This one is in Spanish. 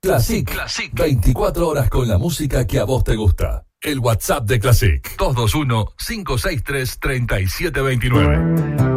Classic. 24 horas con la música que a vos te gusta. El WhatsApp de Classic. 221-563-3729.